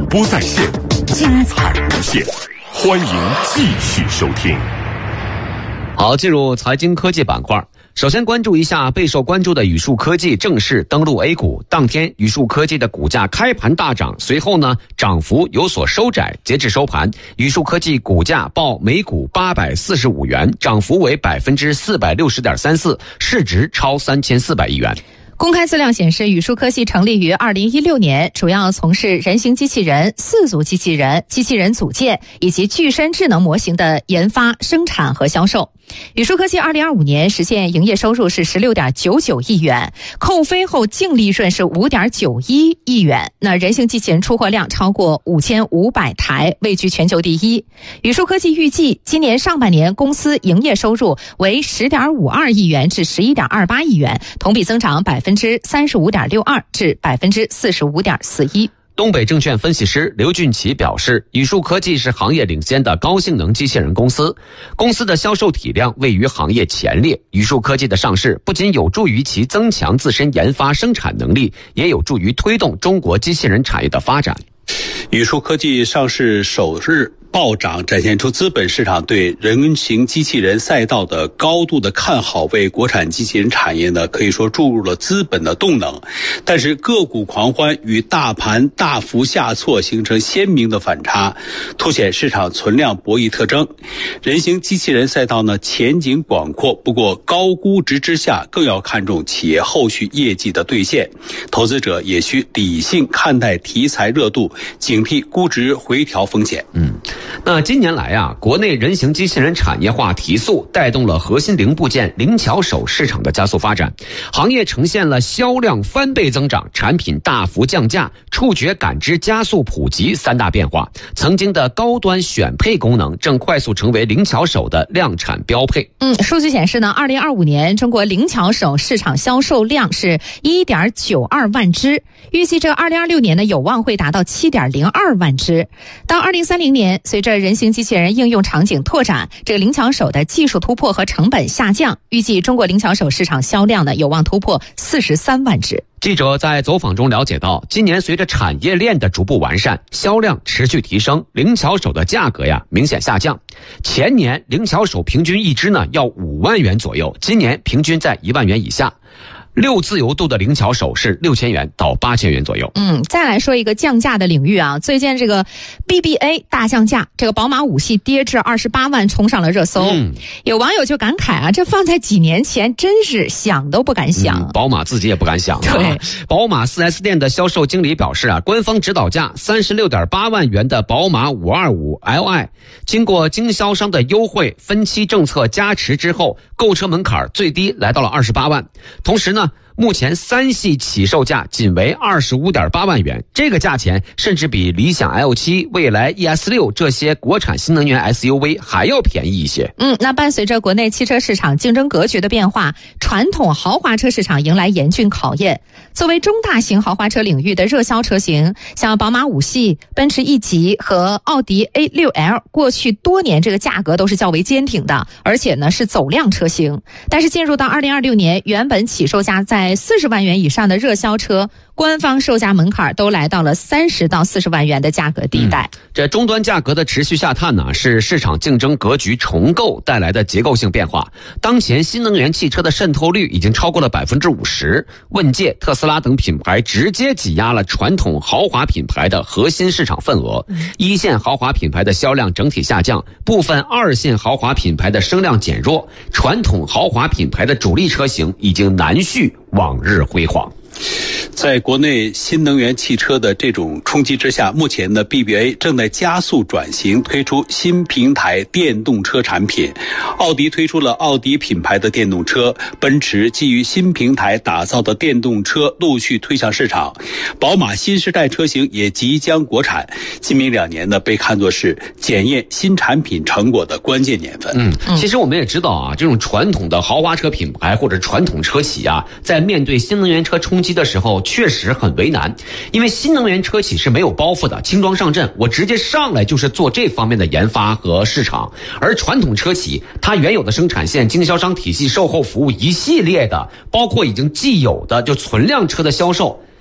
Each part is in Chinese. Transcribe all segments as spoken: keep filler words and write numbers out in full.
播在线，精彩无限，欢迎继续收听。 好，进入财经科技板块。首先关注一下备受关注的宇树科技正式登陆 A 股。当天宇树科技的股价开盘大涨，随后呢涨幅有所收窄。截至收盘，宇树科技股价报每股八百四十五元，涨幅为 百分之四百六十点三四， 市值超三千四百亿元。 公开资料显示，宇树科技成立于二零一六年，主要从事人形机器人、四足机器人、机器人组件以及具身智能模型的研发、生产和销售。宇树科技二零二五年实现营业收入是 十六点九九亿元，扣非后净利润是 五点九一亿元。那人形机器人出货量超过五千五百台，位居全球第一。宇树科技预计今年上半年公司营业收入为 十点五二亿元至 十一点二八亿元，同比增长 百分之三十五点六二 至 百分之四十五点四一。 东北证券分析师刘俊奇表示，宇树科技是行业领先的高性能机器人公司，公司的销售体量位于行业前列。宇树科技的上市不仅有助于其增强自身研发生产能力，也有助于推动中国机器人产业的发展。 宇树科技上市首日暴涨，展现出资本市场对人形机器人赛道的高度的看好，为国产机器人产业呢可以说注入了资本的动能。但是个股狂欢与大盘大幅下挫形成鲜明的反差，凸显市场存量博弈特征。人形机器人赛道呢前景广阔，不过高估值之下更要看重企业后续业绩的兑现，投资者也需理性看待题材热度，警惕估值回调风险。 嗯。那今年来啊，国内人形机器人产业化提速，带动了核心零部件灵巧手市场的加速发展，行业呈现了销量翻倍增长、产品大幅降价、触觉感知加速普及三大变化。曾经的高端选配功能正快速成为灵巧手的量产标配。 嗯，数据显示呢，二零二五年中国灵巧手市场销售量是 一点九二万只，预计这二零二六年呢有望会达到 七点零二万只。到二零三零年，随着人形机器人应用场景拓展，这个灵巧手的技术突破和成本下降，预计中国灵巧手市场销量呢有望突破四十三万只。 记者在走访中了解到，今年随着产业链的逐步完善，销量持续提升，灵巧手的价格呀明显下降。前年灵巧手平均一只呢要五万元左右，今年平均在一万元以下。六自由度的灵巧手是六千元到八千元左右。 嗯，再来说一个降价的领域啊，最近这个 B B A 大降价，这个宝马五系跌至二十八万，冲上了热搜。嗯，有网友就感慨啊，这放在几年前真是想都不敢想。 嗯、宝马自己也不敢想、啊。 对， 宝马 四 S 店的销售经理表示啊，官方指导价 三十六点八万元的宝马五二五 L I， 经过经销商的优惠分期政策加持之后，购车门槛最低来到了二十八万。同时呢，目前三系起售价仅为 二十五点八万元，这个价钱甚至比理想 L 七、蔚来 E S 六 这些国产新能源 S U V 还要便宜一些。 嗯，那伴随着国内汽车市场竞争格局的变化，传统豪华车市场迎来严峻考验。作为中大型豪华车领域的热销车型，像宝马五系、奔驰 E 级和奥迪 A 六 L， 过去多年这个价格都是较为坚挺的，而且呢是走量车型。但是进入到二零二六年，原本起售价在四十万元以上的热销车，官方售价门槛都来到了三十到四十万元的价格地带。 嗯、这终端价格的持续下探呢，是市场竞争格局重构带来的结构性变化。当前新能源汽车的渗透率已经超过了 百分之五十， 问界、特斯拉等品牌直接挤压了传统豪华品牌的核心市场份额。嗯、一线豪华品牌的销量整体下降，部分二线豪华品牌的声量减弱，传统豪华品牌的主力车型已经难续往日辉煌。 在国内新能源汽车的这种冲击之下，目前呢 B B A 正在加速转型，推出新平台电动车产品。奥迪推出了奥迪品牌的电动车，奔驰基于新平台打造的电动车陆续推向市场，宝马新时代车型也即将国产。今明两年呢，被看作是检验新产品成果的关键年份。 嗯，其实我们也知道啊，这种传统的豪华车品牌或者传统车企啊，在面对新能源车冲击的时候确实很为难，因为新能源车企是没有包袱的，轻装上阵，我直接上来就是做这方面的研发和市场。而传统车企它原有的生产线、经销商体系、售后服务一系列的，包括已经既有的就存量车的销售，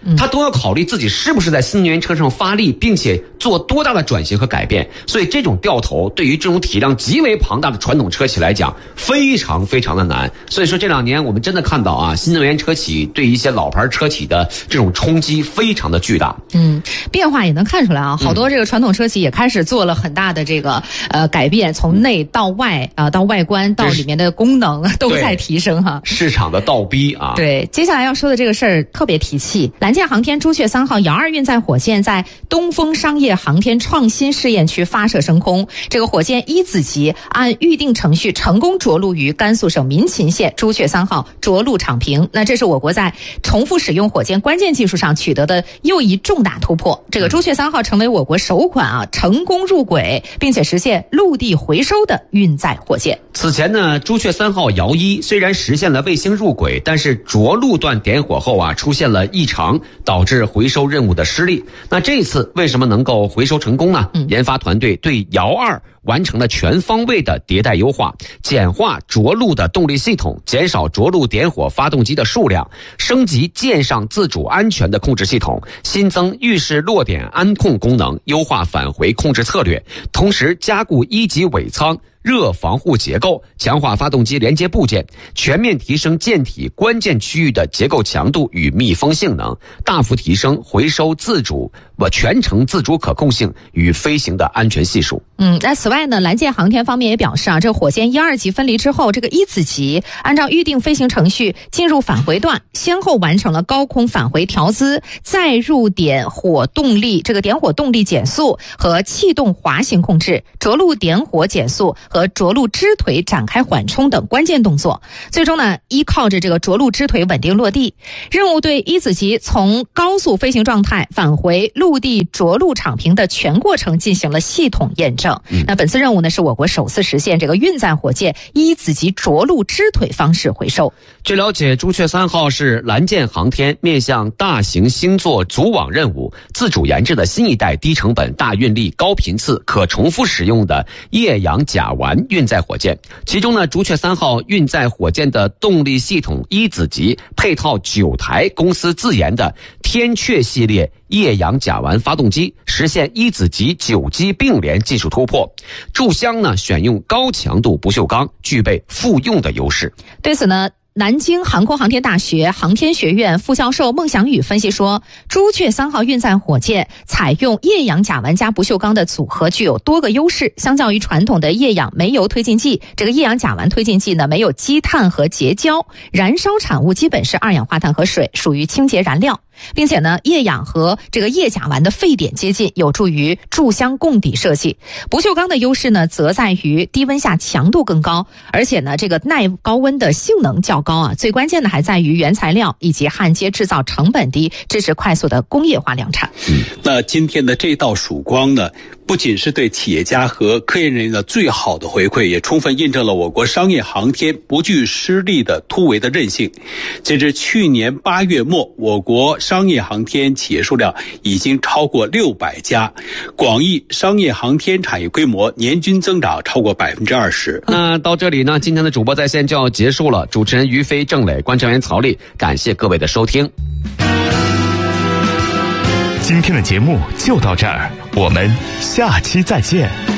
他都要考虑自己是不是在新能源车上发力，并且做多大的转型和改变。所以这种掉头对于这种体量极为庞大的传统车企来讲非常非常的难。所以说这两年我们真的看到啊，新能源车企对一些老牌车企的这种冲击非常的巨大。 嗯，变化也能看出来啊，好多这个传统车企也开始做了很大的这个呃改变，从内到外啊、呃，到外观到里面的功能都在提升哈。 市场的倒逼啊。 对，接下来要说的这个事儿特别提气，蓝箭航天朱雀三号遥二运载火箭在东风商业航天创新试验区发射升空，这个火箭一子级按预定程序成功着陆于甘肃省民勤县朱雀三号着陆场坪。那这是我国在重复使用火箭关键技术上取得的又一重大突破。这个朱雀三号成为我国首款啊成功入轨并且实现陆地回收的运载火箭。 此前呢，朱雀三号遥一虽然实现了卫星入轨，但是着陆段点火后啊出现了异常，导致回收任务的失利。那这次为什么能够回收成功呢？嗯、研发团队对遥二完成了全方位的迭代优化，简化着陆的动力系统，减少着陆点火发动机的数量，升级舰上自主安全的控制系统，新增预示落点安控功能，优化返回控制策略，同时加固一级尾舱热防护结构，强化发动机连接部件，全面提升舰体关键区域的结构强度与密封性能，大幅提升回收自主不全程自主可控性与飞行的安全系数。 嗯，那此外呢，蓝箭航天方面也表示啊，这火箭一二级分离之后，这个一子级按照预定飞行程序进入返回段，先后完成了高空返回调姿、再入点火动力这个点火动力减速和气动滑行控制、着陆点火减速和着陆支腿展开缓冲等关键动作。最终呢，依靠着这个着陆支腿稳定落地，任务对一子级从高速飞行状态返回陆地着陆场坪的全过程进行了系统验证。嗯、那本次任务呢，是我国首次实现这个运载火箭一子级着陆支腿方式回收。 据了解，朱雀三号是蓝箭航天面向大型星座组网任务自主研制的新一代低成本、大运力、高频次、可重复使用的液氧甲烷运载火箭。其中呢，朱雀三号运载火箭的动力系统一子级配套九台公司自研的天阙系列液氧甲烷发动机，实现一子级九机并联技术突破。柱箱呢，选用高强度不锈钢，具备复用的优势。 对此呢，南京航空航天大学航天学院副教授孟祥宇分析说，朱雀三号运载火箭采用液氧甲烷加不锈钢的组合具有多个优势，相较于传统的液氧煤油推进剂，这个液氧甲烷推进剂呢没有积碳和结焦，燃烧产物基本是二氧化碳和水，属于清洁燃料。并且呢，液氧和这个液甲烷的沸点接近，有助于柱箱供底设计。不锈钢的优势呢，则在于低温下强度更高，而且呢，这个耐高温的性能较高啊。最关键的还在于原材料以及焊接制造成本低，支持快速的工业化量产。 嗯，那今天的这道曙光呢，不仅是对企业家和科研人员的最好的回馈，也充分印证了我国商业航天不惧失利的突围的韧性。截至去年八月末，我国商业航天企业数量已经超过六百家，广义商业航天产业规模年均增长超过百分之二十。 那到这里呢，今天的主播在线就要结束了。主持人于飞、郑磊、观察员曹丽，感谢各位的收听。 今天的节目就到这儿，我们下期再见。